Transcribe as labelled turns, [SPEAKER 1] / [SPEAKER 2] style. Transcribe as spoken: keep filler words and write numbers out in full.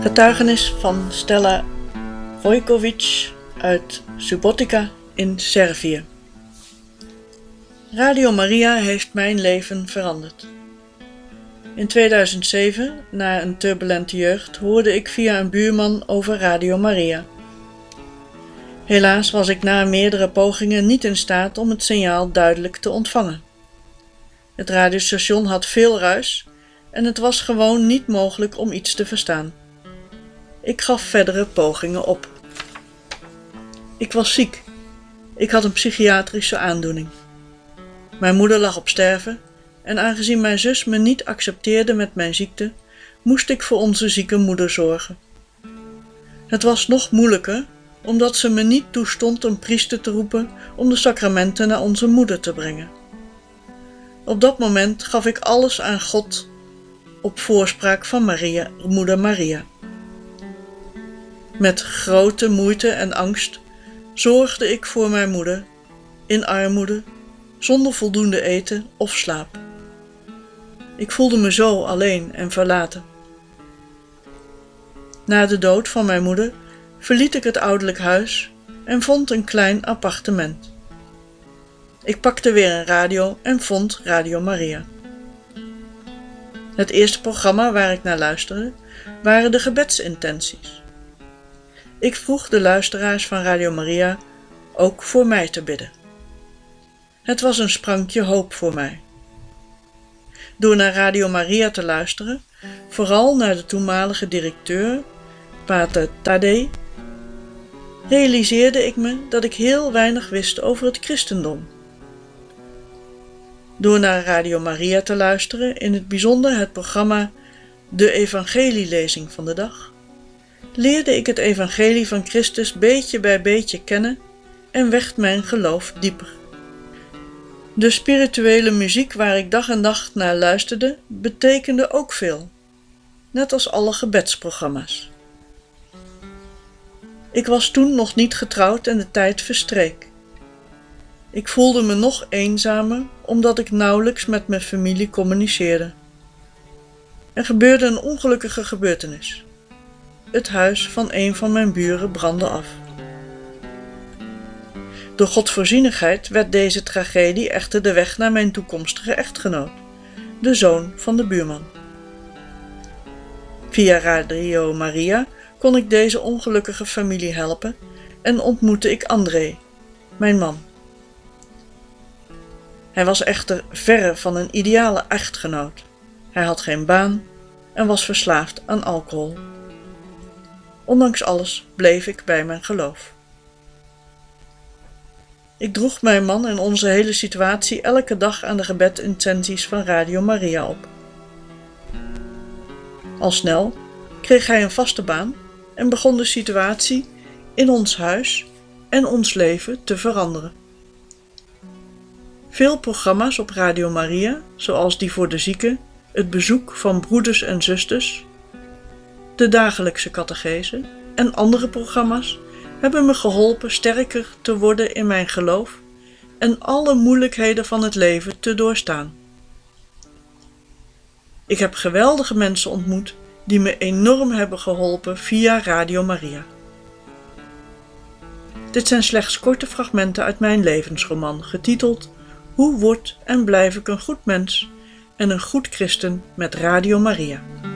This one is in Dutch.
[SPEAKER 1] Getuigenis van Stella Vojković uit Subotica in Servië. Radio Maria heeft mijn leven veranderd. In tweeduizend zeven, na een turbulente jeugd, hoorde ik via een buurman over Radio Maria. Helaas was ik na meerdere pogingen niet in staat om het signaal duidelijk te ontvangen. Het radiostation had veel ruis en het was gewoon niet mogelijk om iets te verstaan. Ik gaf verdere pogingen op. Ik was ziek. Ik had een psychiatrische aandoening. Mijn moeder lag op sterven en aangezien mijn zus me niet accepteerde met mijn ziekte, moest ik voor onze zieke moeder zorgen. Het was nog moeilijker, omdat ze me niet toestond een priester te roepen om de sacramenten naar onze moeder te brengen. Op dat moment gaf ik alles aan God op voorspraak van Maria, moeder Maria. Met grote moeite en angst zorgde ik voor mijn moeder, in armoede, zonder voldoende eten of slaap. Ik voelde me zo alleen en verlaten. Na de dood van mijn moeder verliet ik het ouderlijk huis en vond een klein appartement. Ik pakte weer een radio en vond Radio Maria. Het eerste programma waar ik naar luisterde waren de gebedsintenties. Ik vroeg de luisteraars van Radio Maria ook voor mij te bidden. Het was een sprankje hoop voor mij. Door naar Radio Maria te luisteren, vooral naar de toenmalige directeur, pater Tadej, realiseerde ik me dat ik heel weinig wist over het christendom. Door naar Radio Maria te luisteren, in het bijzonder het programma De Evangelielezing van de dag, leerde ik het evangelie van Christus beetje bij beetje kennen en werd mijn geloof dieper. De spirituele muziek waar ik dag en nacht naar luisterde, betekende ook veel, net als alle gebedsprogramma's. Ik was toen nog niet getrouwd en de tijd verstreek. Ik voelde me nog eenzamer, omdat ik nauwelijks met mijn familie communiceerde. Er gebeurde een ongelukkige gebeurtenis. Het huis van een van mijn buren brandde af. Door Godsvoorzienigheid werd deze tragedie echter de weg naar mijn toekomstige echtgenoot, de zoon van de buurman. Via Radio Maria kon ik deze ongelukkige familie helpen en ontmoette ik André, mijn man. Hij was echter verre van een ideale echtgenoot. Hij had geen baan en was verslaafd aan alcohol. Ondanks alles bleef ik bij mijn geloof. Ik droeg mijn man en onze hele situatie elke dag aan de gebedintenties van Radio Maria op. Al snel kreeg hij een vaste baan en begon de situatie in ons huis en ons leven te veranderen. Veel programma's op Radio Maria, zoals die voor de zieken, het bezoek van broeders en zusters, de dagelijkse catechese en andere programma's hebben me geholpen sterker te worden in mijn geloof en alle moeilijkheden van het leven te doorstaan. Ik heb geweldige mensen ontmoet die me enorm hebben geholpen via Radio Maria. Dit zijn slechts korte fragmenten uit mijn levensroman, getiteld Hoe word en blijf ik een goed mens en een goed christen met Radio Maria.